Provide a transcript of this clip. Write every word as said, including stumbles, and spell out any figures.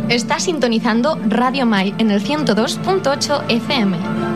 Está sintonizando Radio Mai en el ciento dos punto ocho F M.